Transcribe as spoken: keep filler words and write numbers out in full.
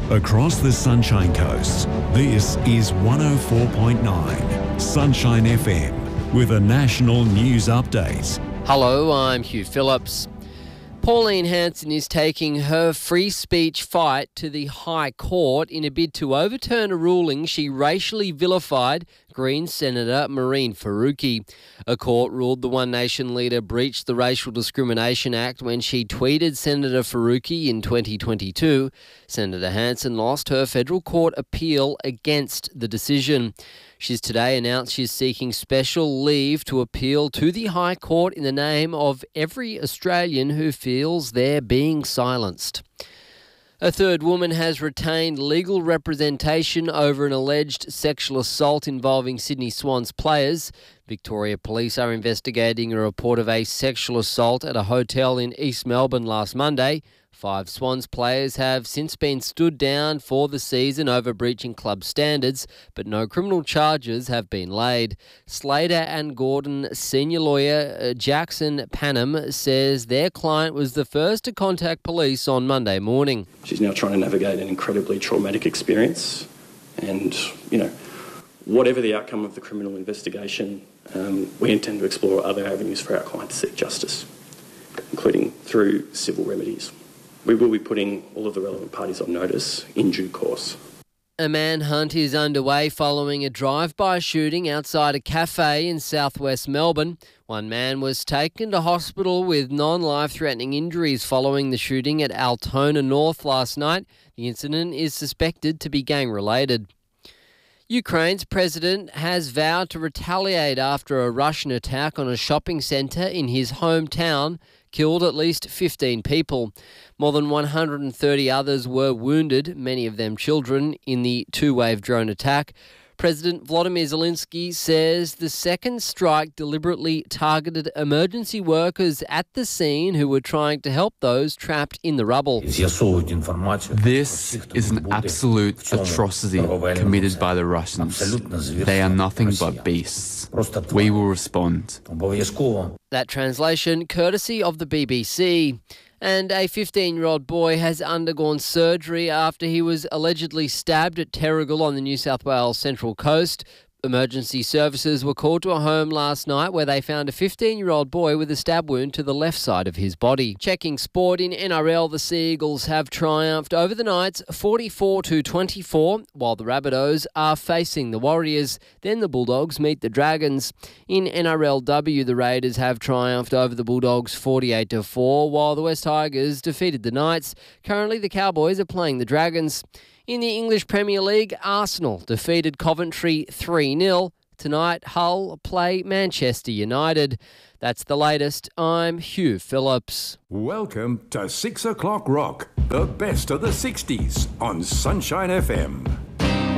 Across the Sunshine Coast, this is one oh four point nine Sunshine F M with a national news update. Hello, I'm Hugh Phillips. Pauline Hanson is taking her free speech fight to the High Court in a bid to overturn a ruling she racially vilified Greens Senator Mehreen Faruqi. A court ruled the One Nation leader breached the Racial Discrimination Act when she tweeted Senator Faruqi in twenty twenty-two. Senator Hanson lost her federal court appeal against the decision. She's today announced she's seeking special leave to appeal to the High Court in the name of every Australian who feels they're being silenced. A third woman has retained legal representation over an alleged sexual assault involving Sydney Swans players. Victoria Police are investigating a report of a sexual assault at a hotel in East Melbourne last Monday. Five Swans players have since been stood down for the season over breaching club standards, but no criminal charges have been laid. Slater and Gordon senior lawyer Jackson Panham says their client was the first to contact police on Monday morning. She's now trying to navigate an incredibly traumatic experience, and, you know, whatever the outcome of the criminal investigation, um, we intend to explore other avenues for our client to seek justice, including through civil remedies. We will be putting all of the relevant parties on notice in due course. A manhunt is underway following a drive-by shooting outside a cafe in southwest Melbourne. One man was taken to hospital with non-life-threatening injuries following the shooting at Altona North last night. The incident is suspected to be gang-related. Ukraine's president has vowed to retaliate after a Russian attack on a shopping centre in his hometown killed at least fifteen people. More than one hundred thirty others were wounded, many of them children, in the two-wave drone attack. President Volodymyr Zelensky says the second strike deliberately targeted emergency workers at the scene who were trying to help those trapped in the rubble. This is an absolute atrocity committed by the Russians. They are nothing but beasts. We will respond. That translation courtesy of the B B C. And a fifteen-year-old boy has undergone surgery after he was allegedly stabbed at Terrigal on the New South Wales Central Coast. Emergency services were called to a home last night where they found a fifteen-year-old boy with a stab wound to the left side of his body. Checking sport in N R L, the Sea Eagles have triumphed over the Knights forty-four to twenty-four, while the Rabbitohs are facing the Warriors. Then the Bulldogs meet the Dragons. In N R L W, the Raiders have triumphed over the Bulldogs forty-eight to four, while the West Tigers defeated the Knights. Currently, the Cowboys are playing the Dragons. In the English Premier League, Arsenal defeated Coventry three nil. Tonight, Hull play Manchester United. That's the latest. I'm Hugh Phillips. Welcome to six o'clock Rock, the best of the sixties on Sunshine F M.